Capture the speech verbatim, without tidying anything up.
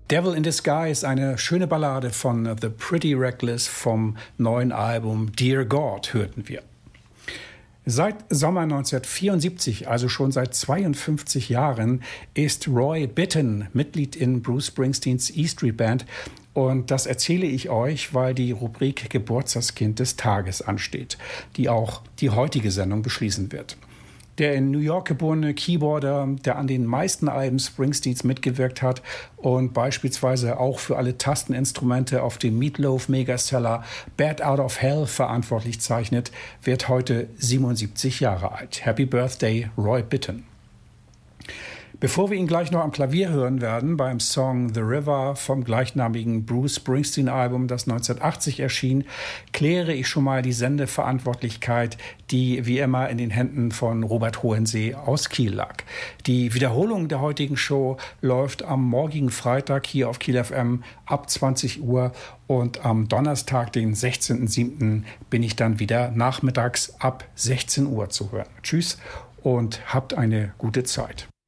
Devil in Disguise, eine schöne Ballade von The Pretty Reckless vom neuen Album Dear God hörten wir. Seit Sommer neunzehnhundertvierundsiebzig, also schon seit zweiundfünfzig Jahren, ist Roy Bittan Mitglied in Bruce Springsteens E Street Band. Und das erzähle ich euch, weil die Rubrik Geburtstagskind des Tages ansteht, die auch die heutige Sendung beschließen wird. Der in New York geborene Keyboarder, der an den meisten Alben Springsteens mitgewirkt hat und beispielsweise auch für alle Tasteninstrumente auf dem Meatloaf Megaseller Bad Out of Hell verantwortlich zeichnet, wird heute siebenundsiebzig Jahre alt. Happy Birthday, Roy Bittan. Bevor wir ihn gleich noch am Klavier hören werden, beim Song The River vom gleichnamigen Bruce Springsteen-Album, das neunzehnhundertachtzig erschien, kläre ich schon mal die Sendeverantwortlichkeit, die wie immer in den Händen von Robert Hohensee aus Kiel lag. Die Wiederholung der heutigen Show läuft am morgigen Freitag hier auf Kiel F M ab zwanzig Uhr und am Donnerstag, den sechzehnten siebten bin ich dann wieder nachmittags ab sechzehn Uhr zu hören. Tschüss und habt eine gute Zeit.